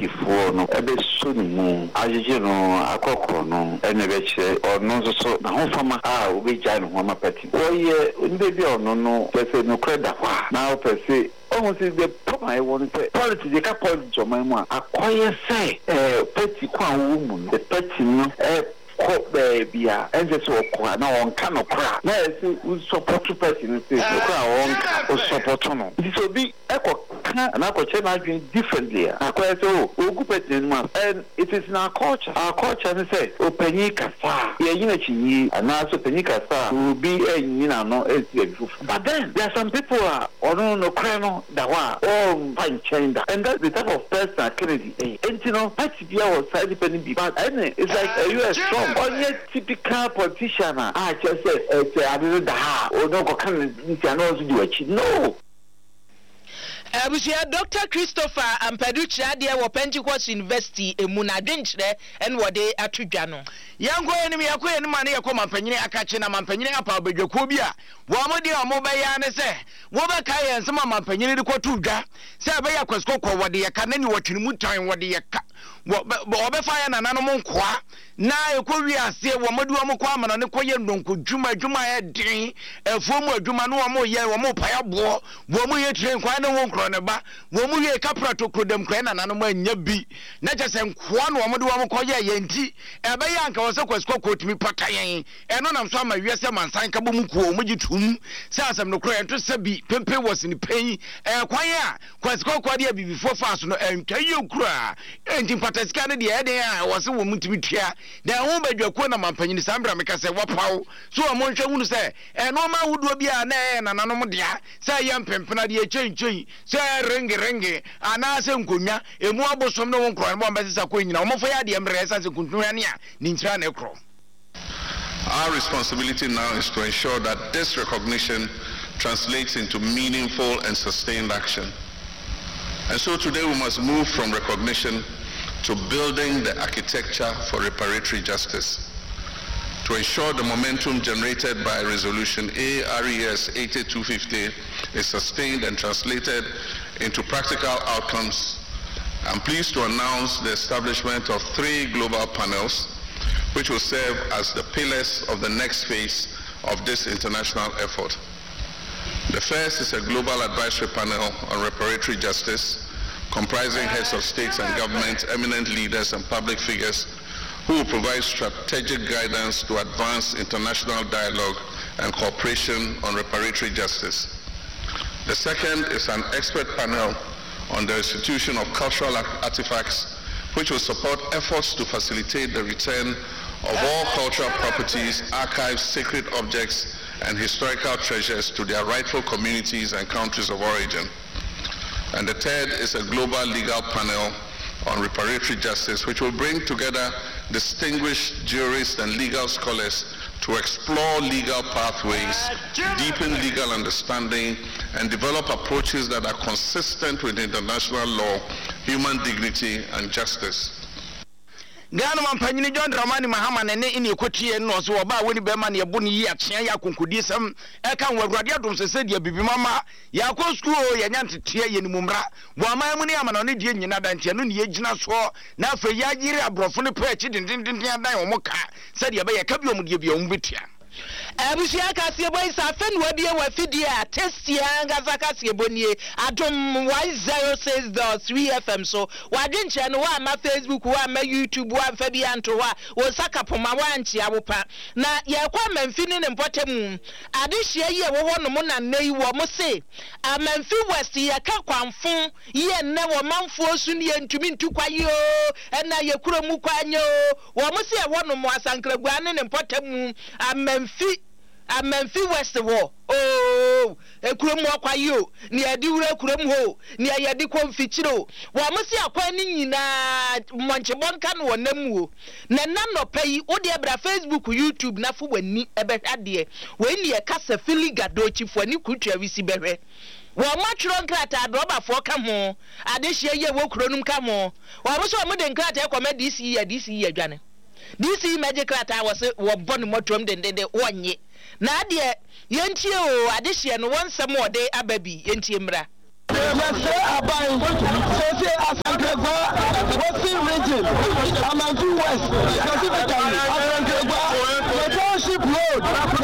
before no ebe so ni mu ajeje no akokoro no ene be kire ono so na ho fama obi ja no ho ma party oye nde bi ono no pese no kreda kwa na pese almost the problem I want to say politics they can politics on my man acquire say party kwa woman the party no baby and just walk now on can of crap now support to person say on support no this will be and I could change differently. I quite so and it is in our culture and say open kasa yeah and also penika will be a but then there are some people no crano that one fine change and that's the type of person Kennedy and you know that's the our side depending but it's like you are strong on your typical politician I just say I don't know can no Abusia Dr. Christopher Ampeducha de wo Pentecost University emunadwenkyere en wode atodwa no yango enim yakoye ne mane yakoma mampanyine akache na mampanyine apa obedwako bi a wo amode omobeya ne se wo be kai ensema mampanyine de kwatodwa se abeya kwaskokko wode yaka na ni wotwenimu tan wode yaka wo be fa ya nananom nkoa na ekowi ase wo mode wo mkwa amana ne koye ndonko dwuma ya din efuomu adwuma no wo mo ye wo mo paya bo wo mo ye tren kwa ne wo nkro ne ba wo mo ye kapra to krodem kwa na nananom anya bi na je se nkoa no wo mode wo mkoye ye nti ebe ya anka wo se kwaskokko tumi patayen eno nam so ama wiese mansan ka bomu kuo mo gitum se asem no kro ento se bi pempe was ni pen kwan ya kwaskokko de bibifo fa so no entwaye okura enti pataska ne de eden a wo se wo mutumi tua da ho badwako na mampanyini sambra meka se wapaw so mo nhwe hunu se eno ma hudo bia na nananom dia se ya mpempena de echenchen se renge ana se nkonwa emu abosom no wonkro no mbese sa ko nyina wo mofo ya de mre sa se kuntunwa ne a ni ntira na ekro. Our responsibility now is to ensure that this recognition translates into meaningful and sustained action. And so today we must move from recognition to building the architecture for reparatory justice. To ensure the momentum generated by Resolution ARES 8250 is sustained and translated into practical outcomes, I'm pleased to announce the establishment of 3 global panels which will serve as the pillars of the next phase of this international effort. The first is a global advisory panel on reparatory justice, comprising heads of states and governments, eminent leaders and public figures who will provide strategic guidance to advance international dialogue and cooperation on reparatory justice. The second is an expert panel on the restitution of cultural artifacts, which will support efforts to facilitate the return of all cultural properties, archives, sacred objects, and historical treasures to their rightful communities and countries of origin. And the third is a global legal panel on reparatory justice, which will bring together distinguished jurists and legal scholars to explore legal pathways, deepen legal understanding, and develop approaches that are consistent with international law, human dignity, and justice. Gano mampanyini John Dramani Mahama nene ini ekotie no so oba woni bema na yebo ni yi akyea ya konkodi sam eka nwagurade adom sese dia bibi mama ya ko school ya nyantetie ye ni mumra bo aman mu ni amana ne die nyina dantia no ne yegina so na afa ya yire abrofo ne pa echi dindindin dan wo moka se dia be ya ka bi omudie bi ombetia Abusia kasiye boy sa fen wabie wafidie atestia ngaza kasiye bonie adom 106.3 FM so wadwenche no wa ma Facebook wa ma YouTube wa fa bi anto wa wo saka poma wanchi abopa na ye kwa manfini ne mpotemu adehye ye wo ho no mo na nei wo mo se amanfi west ye ka kwanfo ye ne wo manfo osu ne ntumi ntukwayo na ye kuro mu kwanyo wo mo se wo no mo asankragua ne mpotemu Amanfi West wo ekurom akwayo ni adi wura ekurom ho ni ayadi konfichiro wa mosi akwa ni nyina monchebon kan wonam wo na nanopai odi ebra Facebook YouTube na fo wani ebehade we ni e kasa filiga dochifo ni kutua wisi behwe wa matro nkrata doba fo ka ho adehye ye wo kuronum ka ho wa mo so mo de nkrata e koma DC ya dwane DC magic krata was wo bon motrom de wonye na ade yentie o adehye no wonsam ode ababi yentie mra Western region, Amantu West, specifically, the township road,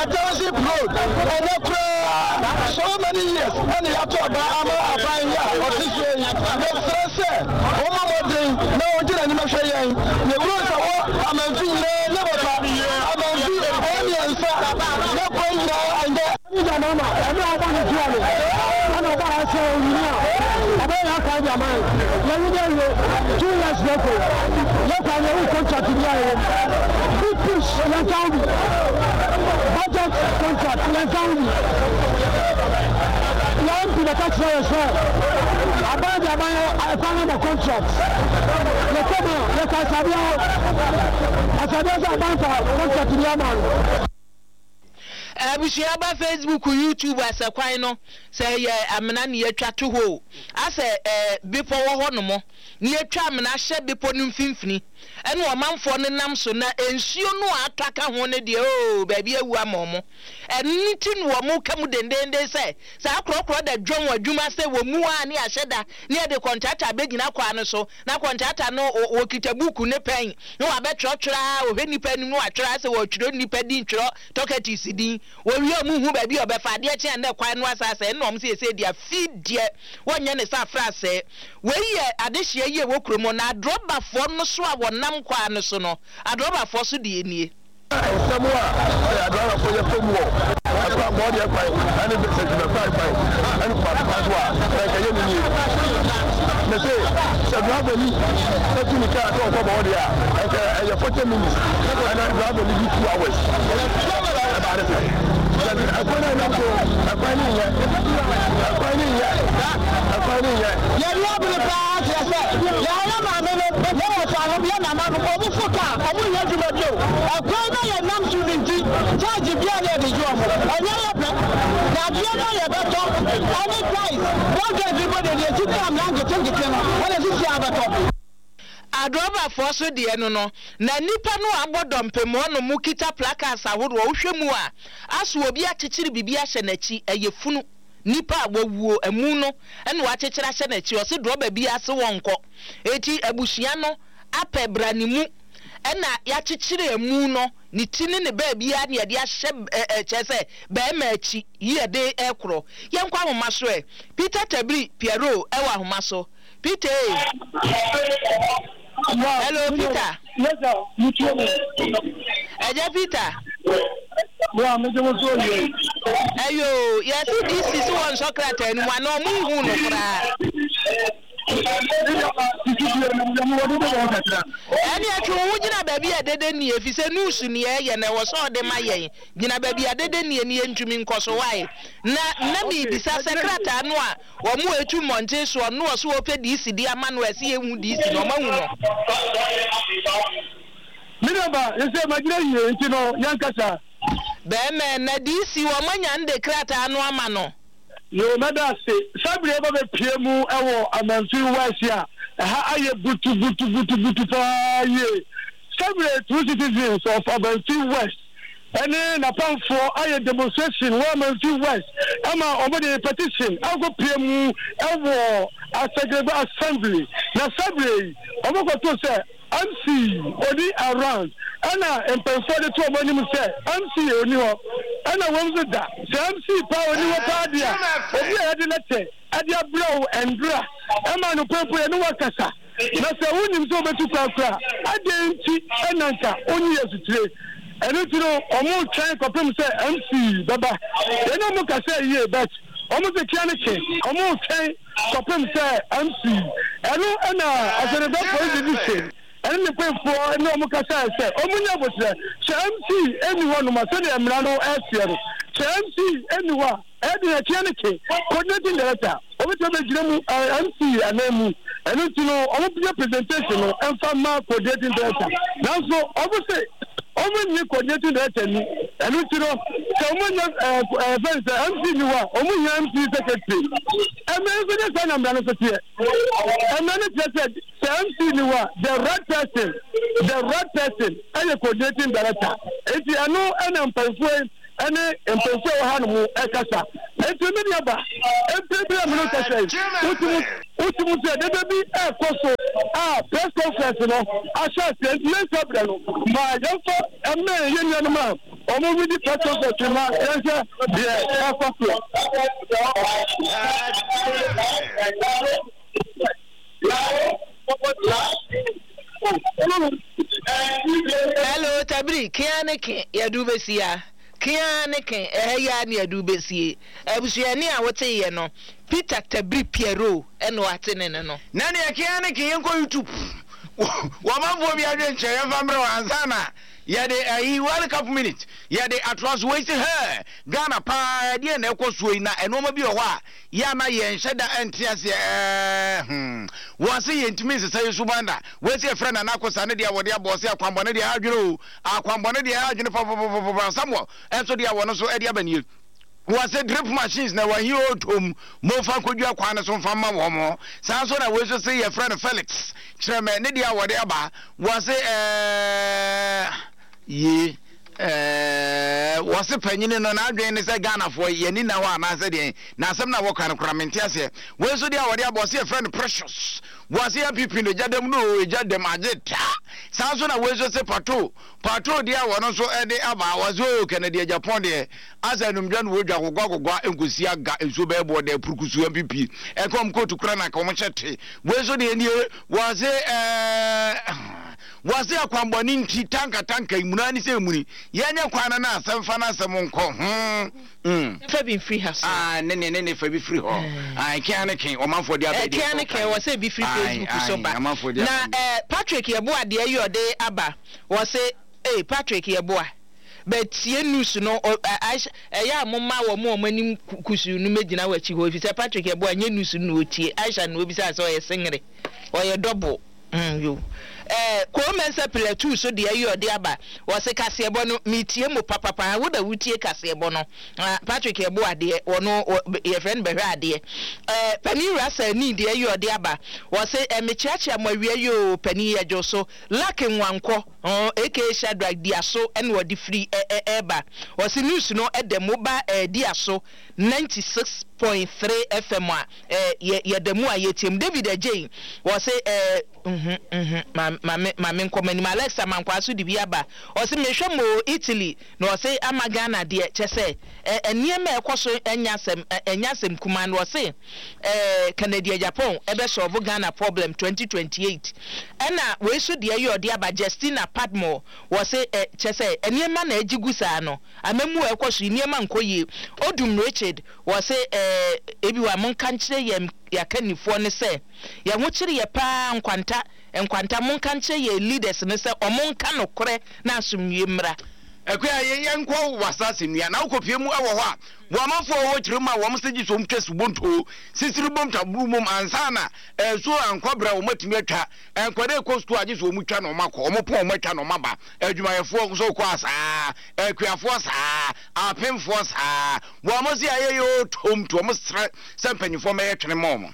and so many years, and you have to Ama Abaya, or this way, no, didn't even say the rules of Amantu, never Amantu, and Abusiaba Facebook, YouTube, as a quino, say, Amnani, a chat to ho. I say, before Honomo, near Tram and I shed before Nymphini, and one man for the Namsona, and she no attack one of the oh, baby, a woman. And knitting were more come than they say. So I croak the drum or Juma say, were more near Shedda, near the contact I begin a so, now contact I know or Kitabuku ne pain. No, I bet your trial or any penny, no, I try to watch the dependent talk at TCD. Well, you move baby or Befadiach and the Quan was I said, no, say, dear feed dear. One yen is a phrase say, well, yeah, this year, work room on I drop by four no swab or nam quan so no. I drop by four so the somewhere, I drive for your phone wall. I got more than and it's a five and like a young year. They say, so drive a leak, taking the car over body, and you're 40 minutes, and I drive a leak 2 hours. About it. I'm finding Adroba for so dear no, na nipa no abodom pemo no mukita placards awodo wohwemu a aso obi akyekyere bibia hye nachi eyefunu nipa awuo emu no ene wa akyekyere hye nachi o se droba bi ase wonko eti abusua no apebranimu ena ya akyekyere emu no ni tini ne ba bia ne de ahye chese ba ma achi yede ekro yenkwa homa so Peter Tabri Piero ewa homa so Peter. Hello, Peter. Yes, sir. You tell me. Peter. Yeah, I'm going to show you. Ayo, yes, this is one Socrates and one no moon. Any actual baby, I didn't if you say news in the air, and I was all the my Gina baby, I didn't near the entry in Kosovo. Now, me, this is a secret, or more 2 months, or no, so open this, dear man, was here with this no more. Minaba, you say, my dear, you know, Yankasa. Bemen, this you are many and the crater no mano. No matter say, Sabri ever PMU, and then 2 West here. I good to for ye. Sabri 2 citizens of Amantu West. And then upon for I demonstration, Amantu West. I'm already petition. I'll go PMU, a Secretary Assembly. Now, Sabri, I'm going to say, MC, Odi around. Anna and Penford to a money say, MC, Oniwa. Anna was that. MC power new party. If you had a letter, Adia Blow and Bra, Emma no purple and Wakasa. Now, so when so much to Kakra, I didn't see Ananka only as a trade. And you know, almost trying to come say MC, Baba. Then I'm going to say, yeah, but almost a canary, almost trying to come say MC. And I said, that's what and the pay for no Mukasa said, Omunya was there. MC, anyone who must say, Emrano Asian. MC, anyone, adding a canary, coordinating the letter. Over to the MC and then, and you know, all of your presentation and some more coordinating the letter. Now, so obviously, only coordinating the letter, and you know, someone MC, you are only MC secretary. And then the son of Manassia. And then it said, MC, you are the right person, and a coordinating director. If you are no, and I'm persuaded. And then Hanmu Ekasa. And to many about every minute, ultimate, the baby, a coso, press conference no asha yes sabra no ma yefo emme yenyan ma omo wi di press conference ma yes hello tabri kianeke yadubesia kianeke ya ne yadubesie abusuani a wote ye no Peter Tabri Piero eno atene ne no na ne kianeke yenko YouTube wamamfo bi adwenche yefamre wansana yade ayi World Cup minute yade atros waste her Ghana pa de na ekoso na enoma bi oho a ya na ye nheda entiase wose yentimi sesa yesubanda wese friend na akosa ne de wode abose akwambone de adwene akwambone de adwene fa Samuel enso de awono so e de abanie wase drip machines na wahi otom mo fa kodua kwane so fa ma wo mo san so na wese se ye friend Felix kreme ne de awode aba wase ye wase panyine no na adwen ne se Ghana fo ye ni na wa na se de na asem na wo kan kramenti ase we so de awode aba se friend Precious wase ya pipi no jadem no jadem ageta san so na we so se pato de awono so e de aba wase o Kennedy Japan de asa numdwa no wodwa gogwa enkosi aga enso be bo de purukusu pipi e kom kotu kra na kom chete we so de ni wase akwamboni nti tanka imunani se muni yenya kwana na asemfa na asem nko fa bi free house ne fa bi free ho kianeke omanfo dia be kianeke wase bi free Facebook so ba na Patrick Yeboah de ayode aba wase Patrick Yeboah but ye news no ya mumma wo mo manim kusu no megina wachi ho fi se Patrick Yeboah nye news no otie Aisha no obi sa so ye singere o ye double yo ko mensa platu so de ayi ode aba wo se kasebo no mitie mo papa wo da wutie kasebo no Patrick Yeboah de wono ye friend behwe ade pani rasa ni de ayi ode aba wo se mechiachia mo awie yo pani yejo so lakin wanko aka Shadrack Diaso en wo di free eba wo se news no e de moba Diaso 96.3 FM ye de mu ayetim David Ajay wo se mame nkomani Alexa mankwaso di biaba o se mehwe mo Italy no o se amagana de chese eniema ekoso enyasem kuma no o se Canada Japan ebe solve Ghana problem 2028 ena we so de ayi ode aba Justina Padmore wo se chese eniema na agigusa no amemu ekoso eniema nkoye Odum Richard wo se ebiwa monka nkyere ya kanifo ne se ya hokyere ye pa nkwanta monka nkyere ye leaders ne se omonka nokore na asomwie mra ekwa ye nko wasase nua na ukopie mu ewo ho a wo amafo wo kyere ma wo msegi so mtwesu bonto sisiri bomta brumom ansana so ankobra wo matimi atwa enkwade kostu age so mutwa no makọ omopo o matwa no maba adwumayefo so ko asa ekwiafo sa apemfo sa wo amosi aye yo tomto wo msre sempanyifo me yetwene mom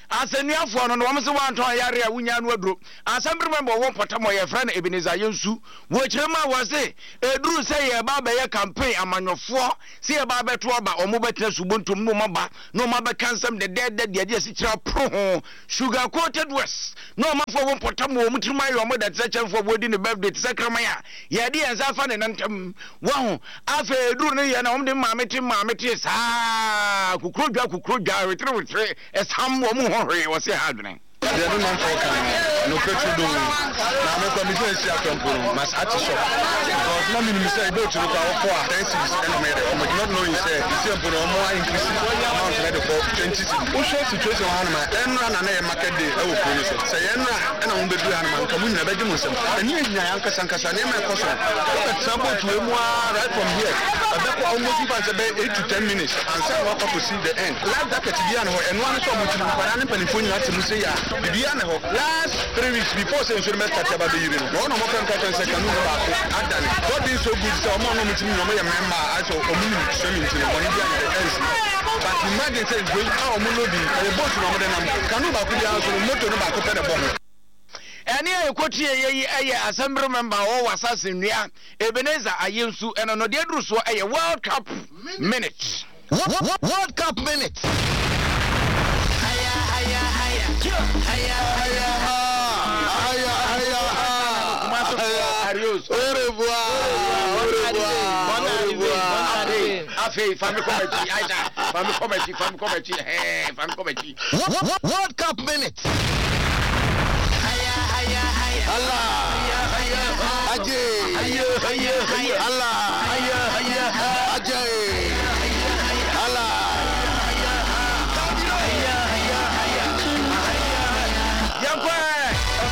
asenuafo no wo mse wanton yare a wunya no aduro assembly member wo potamo ye friend Ebenezer Yensu wo kirema wo se eduru se ye ba be ye campaign amanyofo se ye ba beto ba omo betina subontom no maba no maba kansam de de asikira pro ho sugar coated west no mafo wo potamo wo mutirima ye omo da tsechemfo bodi ne birthday tsekrama ya ye de yanza fa ne nantam wo ho afa eduru ne ye na omo de maameti saa kukrodwa wetre esam wo mu hohwe wo se hadwene they don't want to come no petrol do na me commission si atompo mas atiso because na minimum say do to ka for attentions and me dey almost not knowing say the same for more increase amount ready for 20 o show situation wan ma enra na na market day e wo promise say enra na wo bedu han man kamu na bedu musem ani nya yanka sankasa na me koso o sample to emu right from here abeko almost even say 8 to 10 minutes and say what to see the end life jacket bia na ho eno an so mo tinu kwara ne panifoni atimu say ya bibia na ho last 3 weeks before say so me start about the year no no mo kan ka kan say kanu ba ko adani god is so good so mo no mo tinu no me member aso omuni so mi tinu mo ni bia na the but imagine say go how mo no bi e boss no mo de nam kanu ba ko bia so moto no ba ko pe de bo ene ekoti eye assembly member o wasase nua Ebenezer Yensu eno no de duru so eye World Cup minute World Cup minute Adios. Au revoir. World Cup minute. Allah. Allah.